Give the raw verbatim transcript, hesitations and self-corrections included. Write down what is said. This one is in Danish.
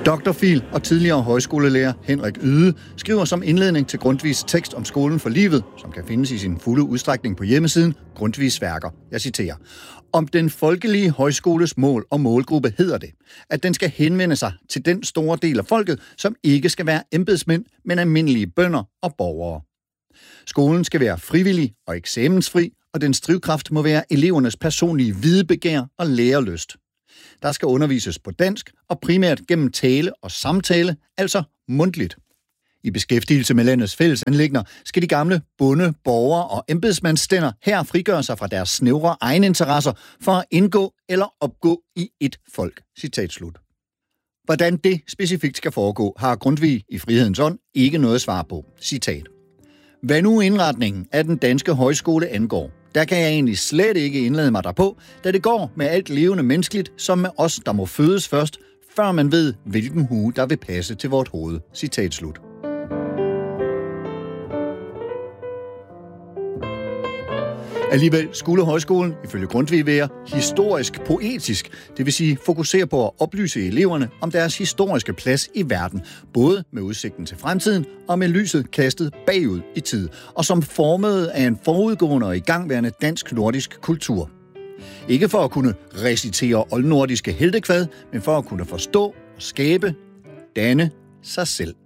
doktor Phil og tidligere højskolelærer Henrik Yde skriver som indledning til Grundtvigs tekst om skolen for livet, som kan findes i sin fulde udstrækning på hjemmesiden Grundtvigs værker. Jeg citerer. Om den folkelige højskoles mål og målgruppe hedder det, at den skal henvende sig til den store del af folket, som ikke skal være embedsmænd, men almindelige bønder og borgere. Skolen skal være frivillig og eksamensfri, og dens drivkraft må være elevernes personlige videbegær og lærelyst. Der skal undervises på dansk og primært gennem tale og samtale, altså mundtligt. I beskæftigelse med landets fællesanliggender skal de gamle bonde, borgere og embedsmandsstænder her frigøre sig fra deres snævre egeninteresser for at indgå eller opgå i et folk. Citat slut. Hvordan det specifikt skal foregå, har Grundtvig i Frihedens Ånd ikke noget svar på. Citat. Hvad nu indretningen af den danske højskole angår, der kan jeg egentlig slet ikke indlade mig derpå, da det går med alt levende menneskeligt, som med os, der må fødes først, før man ved, hvilken hue der vil passe til vort hoved. Citat slut. Alligevel skulle højskolen, ifølge Grundtvig, være historisk poetisk, det vil sige fokusere på at oplyse eleverne om deres historiske plads i verden, både med udsigten til fremtiden og med lyset kastet bagud i tid, og som formet af en forudgående og igangværende dansk-nordisk kultur. Ikke for at kunne recitere oldnordiske heltekvad, men for at kunne forstå og skabe, danne sig selv.